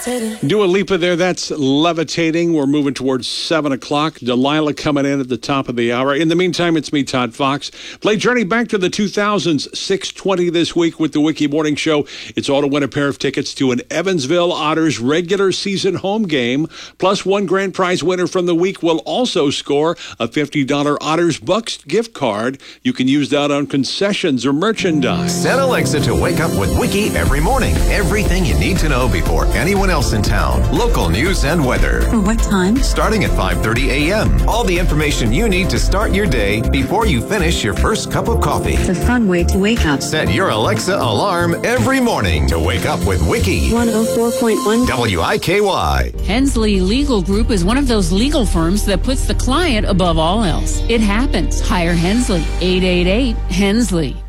Dua Lipa there. That's Levitating. We're moving towards 7 o'clock. Delilah coming in at the top of the hour. In the meantime, it's me, Todd Fox. Play Journey back to the 2000s, 6:20 this week with the Wiki Morning Show. It's all to win a pair of tickets to an Evansville Otters regular season home game. Plus, one grand prize winner from the week will also score a $50 Otters Bucks gift card. You can use that on concessions or merchandise. Set Alexa to wake up with Wiki every morning. Everything you need to know before anyone else in town. Local news and weather. For what time? Starting at 5:30 a.m. All the information you need to start your day before you finish your first cup of coffee. It's a fun way to wake up. Set your Alexa alarm every morning to wake up with Wiki. 104.1 WIKY. Hensley Legal Group is one of those legal firms that puts the client above all else. It happens. Hire Hensley. 888 Hensley.